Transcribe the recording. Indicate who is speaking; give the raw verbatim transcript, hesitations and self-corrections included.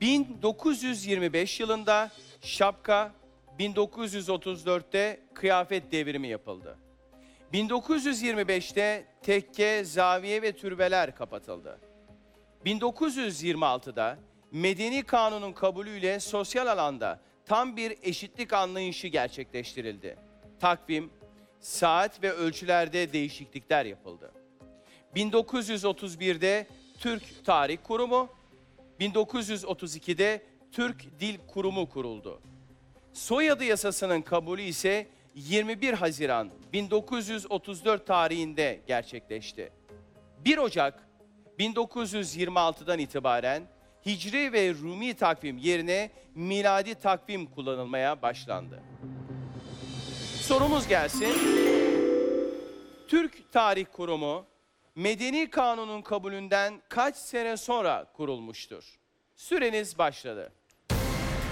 Speaker 1: bin dokuz yüz yirmi beş yılında şapka, bin dokuz yüz otuz dörtte kıyafet devrimi yapıldı. bin dokuz yüz yirmi beşte tekke, zaviye ve türbeler kapatıldı. bin dokuz yüz yirmi altıda Medeni Kanun'un kabulüyle sosyal alanda tam bir eşitlik anlayışı gerçekleştirildi. Takvim, saat ve ölçülerde değişiklikler yapıldı. bin dokuz yüz otuz birde Türk Tarih Kurumu, bin dokuz yüz otuz ikide Türk Dil Kurumu kuruldu. Soyadı yasasının kabulü ise yirmi bir Haziran bin dokuz yüz otuz dört tarihinde gerçekleşti. bir Ocak bin dokuz yüz yirmi altıdan itibaren Hicri ve Rumi takvim yerine miladi takvim kullanılmaya başlandı. Sorumuz gelsin. Türk Tarih Kurumu Medeni Kanun'un kabulünden kaç sene sonra kurulmuştur? Süreniz başladı.